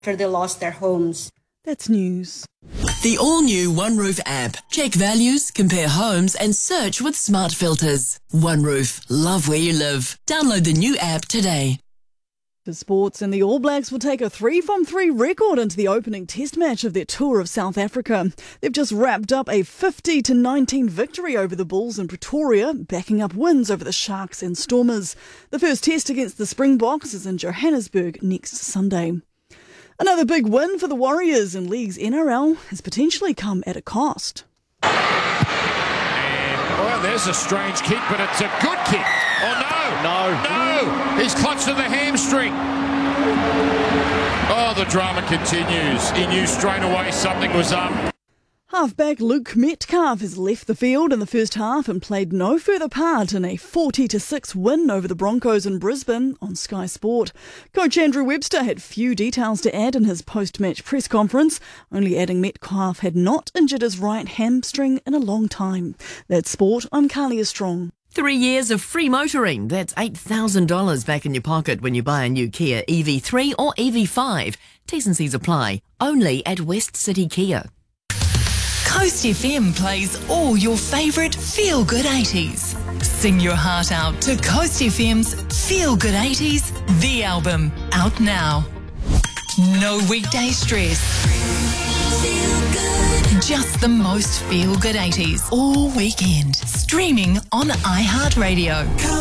after they lost their homes. That's news. The all-new OneRoof app. Check values, compare homes and search with smart filters. OneRoof. Love where you live. Download the new app today. For sports, and the All Blacks will take a 3-from-3 record into the opening test match of their tour of South Africa. They've just wrapped up a 50-19 victory over the Bulls in Pretoria, backing up wins over the Sharks and Stormers. The first test against the Springboks is in Johannesburg next Sunday. Another big win for the Warriors in League's NRL has potentially come at a cost. Well, there's a strange kick, but it's a good kick. Oh, no. He's clutched to the hamstring. Oh, the drama continues. He knew straight away something was up. Halfback Luke Metcalf has left the field in the first half and played no further part in a 40-6 win over the Broncos in Brisbane on Sky Sport. Coach Andrew Webster had few details to add in his post-match press conference, only adding Metcalf had not injured his right hamstring in a long time. That's sport. I'm Carlia Strong. 3 years of free motoring. That's $8,000 back in your pocket when you buy a new Kia EV3 or EV5. T's and C's apply. Only at West City Kia. Coast FM plays all your favourite feel-good 80s. Sing your heart out to Coast FM's Feel Good 80s, the album, out now. No weekday stress. Just the most feel-good 80s all weekend. Streaming on iHeartRadio.